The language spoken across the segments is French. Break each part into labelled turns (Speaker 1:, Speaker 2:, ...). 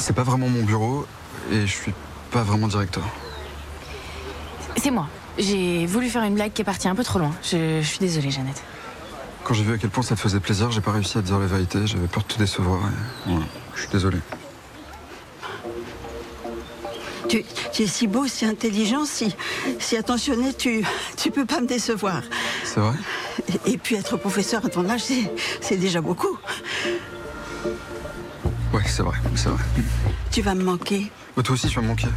Speaker 1: C'est pas vraiment mon bureau et je suis pas vraiment directeur.
Speaker 2: C'est moi. J'ai voulu faire une blague qui est partie un peu trop loin. Je suis désolée, Jeannette.
Speaker 1: Quand j'ai vu à quel point ça te faisait plaisir, j'ai pas réussi à te dire la vérité. J'avais peur de te décevoir. Et... ouais, je suis désolé.
Speaker 3: Tu es si beau, si intelligent, si attentionné, tu peux pas me décevoir.
Speaker 1: C'est vrai?
Speaker 3: Et puis être professeur à ton âge, c'est déjà beaucoup.
Speaker 1: Ouais, c'est vrai.
Speaker 3: Tu vas me manquer.
Speaker 1: Toi aussi, tu vas me manquer.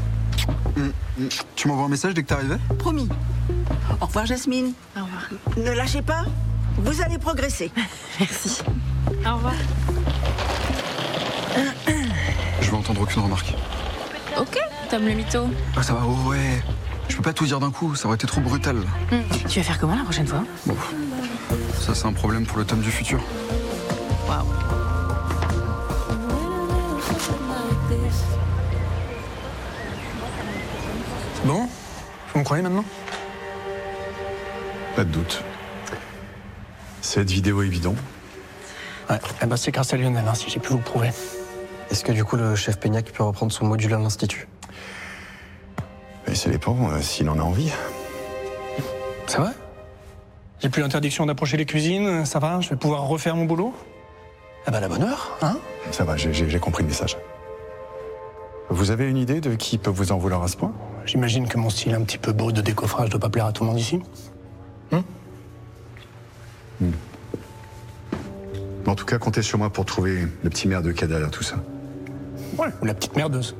Speaker 1: Tu m'envoies un message dès que t'es arrivé?
Speaker 3: Promis. Au revoir, Jasmine.
Speaker 2: Au revoir.
Speaker 3: Ne lâchez pas, vous allez progresser.
Speaker 2: Merci. Au revoir.
Speaker 1: Je vais entendre aucune remarque.
Speaker 2: Ok, t'aimes le mytho.
Speaker 1: Ah, ça va, ouais. Je peux pas tout dire d'un coup, ça aurait été trop brutal.
Speaker 2: Tu vas faire comment la prochaine fois?
Speaker 1: Bon, ça c'est un problème pour le tome du futur.
Speaker 2: Waouh.
Speaker 4: Bon, vous me croyez maintenant?
Speaker 5: Pas de doute. Cette vidéo est bidon.
Speaker 4: Ouais, eh ben c'est grâce à Lionel, si j'ai pu vous le prouver.
Speaker 6: Est-ce que du coup le chef Peignac peut reprendre son module à l'Institut?
Speaker 5: Et ça dépend s'il en a envie.
Speaker 4: Ça va? J'ai plus l'interdiction d'approcher les cuisines, ça va? Je vais pouvoir refaire mon boulot? Ah bah la bonne heure, hein?
Speaker 5: Ça va, j'ai compris le message. Vous avez une idée de qui peut vous en vouloir à ce point?
Speaker 4: J'imagine que mon style un petit peu beau de décoffrage doit pas plaire à tout le monde ici.
Speaker 5: En tout cas, comptez sur moi pour trouver le petit merdeux qu'il y a derrière tout ça.
Speaker 4: Ouais, ou la petite merdeuse.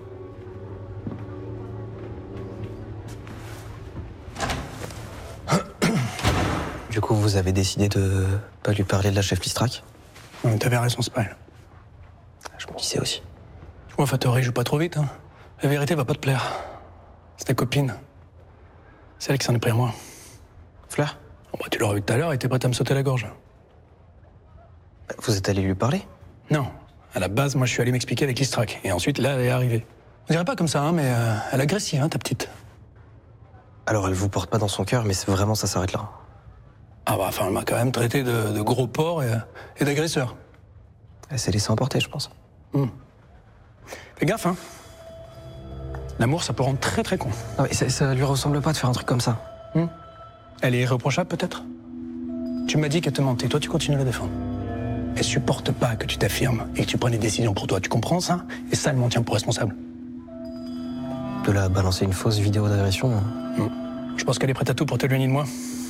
Speaker 6: Du coup, vous avez décidé de pas lui parler de la chef Listrac?
Speaker 4: Ouais, t'avais raison, c'est pas elle.
Speaker 6: Je me disais aussi.
Speaker 4: Ouais, enfin, théorie, joue pas trop vite, hein. La vérité va pas te plaire. C'est ta copine. C'est elle qui s'en est pris à moi.
Speaker 6: Fleur?
Speaker 4: Oh, bah, tu l'auras vu tout à l'heure, elle était prête à me sauter la gorge.
Speaker 6: Vous êtes allé lui parler?
Speaker 4: Non. À la base, moi, je suis allé m'expliquer avec Listrac. Et ensuite, là, elle est arrivée. On dirait pas comme ça, hein, mais elle est agressive, hein, ta petite.
Speaker 6: Alors elle vous porte pas dans son cœur, mais vraiment ça s'arrête là.
Speaker 4: Ah bah, enfin, elle m'a quand même traité de gros porc et d'agresseur.
Speaker 6: Elle s'est laissée emporter, je pense.
Speaker 4: Fais gaffe, hein. L'amour, ça peut rendre très très con.
Speaker 6: Non, mais ça lui ressemble pas de faire un truc comme ça.
Speaker 4: Elle est irréprochable, peut-être? Tu m'as dit qu'elle te mentait, toi, tu continues à la défendre. Elle supporte pas que tu t'affirmes et que tu prennes des décisions pour toi, tu comprends ça? Et ça, elle m'en tient pour responsable.
Speaker 6: De la balancer une fausse vidéo d'agression.
Speaker 4: Je pense qu'elle est prête à tout pour t'éloigner de moi.